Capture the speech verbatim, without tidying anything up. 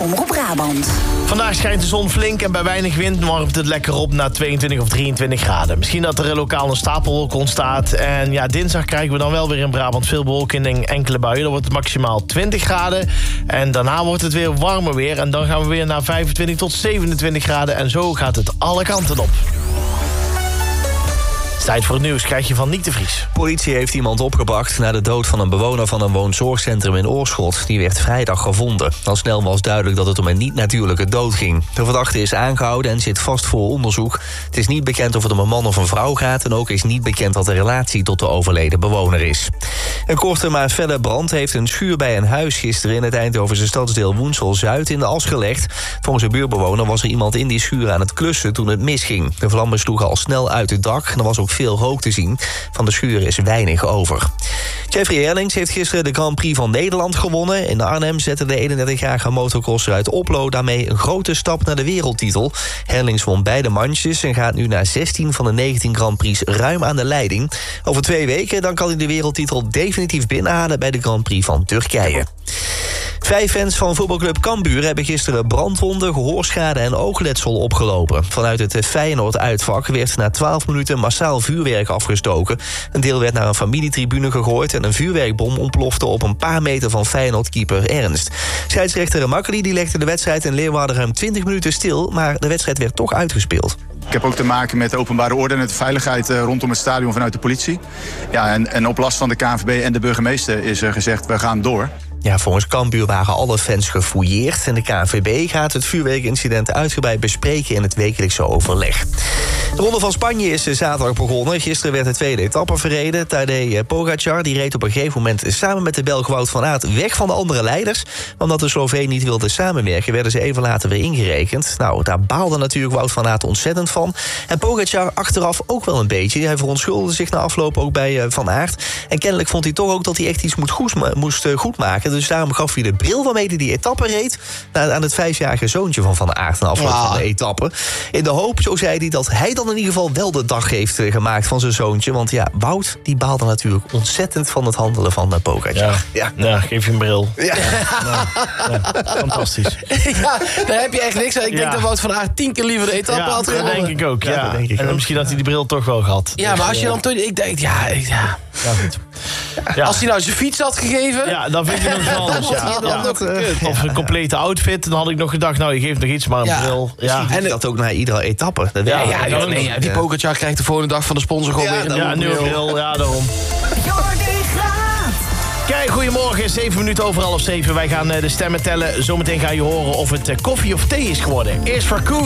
Omroep Brabant. Vandaag schijnt de zon flink en bij weinig wind warmt het lekker op naar tweeëntwintig of drieëntwintig graden. Misschien dat er lokaal een stapelwolk ontstaat. En ja, dinsdag krijgen we dan wel weer in Brabant veel bewolking en enkele buien. Dan wordt het maximaal twintig graden. En daarna wordt het weer warmer weer. En dan gaan we weer naar vijfentwintig tot zevenentwintig graden. En zo gaat het alle kanten op. Tijd voor het nieuws krijg je van Niek de Vries. Politie heeft iemand opgepakt na de dood van een bewoner van een woonzorgcentrum in Oorschot. Die werd vrijdag gevonden. Al snel was duidelijk dat het om een niet-natuurlijke dood ging. De verdachte is aangehouden en zit vast voor onderzoek. Het is niet bekend of het om een man of een vrouw gaat... en ook is niet bekend wat de relatie tot de overleden bewoner is. Een korte maar felle brand heeft een schuur bij een huis gisteren... in het Eindhovense stadsdeel Woensel-Zuid in de as gelegd. Volgens een buurtbewoner was er iemand in die schuur aan het klussen toen het misging. De vlammen sloegen al snel uit het dak en er was ook veel rook te zien. Van de schuur is weinig over. Jeffrey Herlings heeft gisteren de Grand Prix van Nederland gewonnen. In Arnhem zette de eenendertigjarige motocrosser uit Oplo daarmee een grote stap naar de wereldtitel. Herlings won beide manches en gaat nu na zestien van de negentien Grand Prix ruim aan de leiding. Over twee weken dan kan hij de wereldtitel definitief binnenhalen bij de Grand Prix van Turkije. Vijf fans van voetbalclub Cambuur hebben gisteren brandwonden, gehoorschade en oogletsel opgelopen. Vanuit het Feyenoord-uitvak werd na twaalf minuten massaal vuurwerk afgestoken. Een deel werd naar een familietribune gegooid en een vuurwerkbom ontplofte op een paar meter van Feyenoord-keeper Ernst. Scheidsrechter Makkeli die legde de wedstrijd in Leeuwarden ruim twintig minuten stil, maar de wedstrijd werd toch uitgespeeld. Ik heb ook te maken met de openbare orde en de veiligheid rondom het stadion vanuit de politie. Ja, en, en op last van de K N V B en de burgemeester is er gezegd, we gaan door. Ja, volgens Cambuur waren alle fans gefouilleerd... en de K N V B gaat het vuurwerkincident uitgebreid bespreken... in het wekelijkse overleg. De Ronde van Spanje is zaterdag begonnen. Gisteren werd de tweede etappe verreden. Tadej Pogacar die reed op een gegeven moment samen met de Belg Wout van Aert... weg van de andere leiders. Omdat de Sloveen niet wilde samenwerken... werden ze even later weer ingerekend. Nou, daar baalde natuurlijk Wout van Aert ontzettend van. En Pogacar achteraf ook wel een beetje. Hij verontschuldigde zich na afloop ook bij Van Aert. En kennelijk vond hij toch ook dat hij echt iets moest goedmaken... Dus daarom gaf hij de bril waarmee hij die etappe reed... aan het vijfjarige zoontje van Van Aert na afloop ah. van de etappe. In de hoop, zo zei hij, dat hij dan in ieder geval wel de dag heeft gemaakt van zijn zoontje. Want ja, Wout die baalde natuurlijk ontzettend van het handelen van Pogacar. Ja, ja. ja geef je een bril. Ja. Ja. Ja. Ja. Fantastisch. Ja, daar heb je echt niks aan. Ik ja. denk dat Wout van Aert tien keer liever de etappe ja, had gewonnen. Dat denk ik ook, ja. ja. Denk ik en ook. Misschien had hij die bril toch wel gehad. Ja, maar als je dan toch... Ik denk, ja... ja. Ja, goed. Ja. Als hij nou zijn fiets had gegeven... Ja, dan vind je nog eens anders. Ja. Ja. Nog, uh, of een complete outfit. Dan had ik nog gedacht, nou, je geeft nog iets, maar een ja. bril. Ja. En dat ook na iedere etappe. Dat ja, ja, ja, nee, ja, die Pogacar krijgt de volgende dag van de sponsor gewoon ja, weer een ja, nieuwe bril. bril. Ja, daarom. Kijk, goedemorgen. Zeven minuten over half zeven. Wij gaan de stemmen tellen. Zometeen ga je horen of het koffie of thee is geworden. Eerst voor Koen.